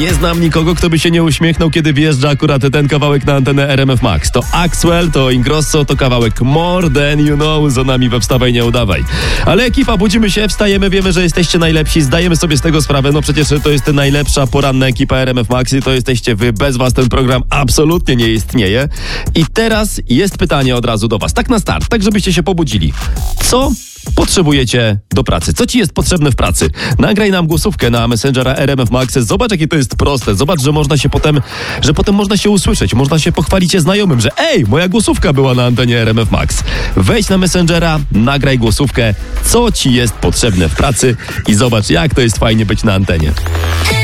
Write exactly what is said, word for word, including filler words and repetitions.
Nie znam nikogo, kto by się nie uśmiechnął, kiedy wjeżdża akurat ten kawałek na antenę R M F Max. To Axwell, to Ingrosso, to kawałek More Than You Know. Za nami we Wstawaj, nie udawaj. Ale ekipa, budzimy się, wstajemy, wiemy, że jesteście najlepsi, zdajemy sobie z tego sprawę. No przecież to jest najlepsza poranna ekipa R M F Max i to jesteście wy. Bez was ten program absolutnie nie istnieje. I teraz jest pytanie od razu do was. Tak na start, tak żebyście się pobudzili. Co potrzebujecie do pracy? Co ci jest potrzebne w pracy? Nagraj nam głosówkę na Messengera R M F Max. Zobacz, jakie to jest proste. Zobacz, że można się potem, że potem można się usłyszeć. Można się pochwalić się znajomym, że ej, moja głosówka była na antenie R M F Max. Wejdź na Messengera, nagraj głosówkę, co ci jest potrzebne w pracy i zobacz, jak to jest fajnie być na antenie.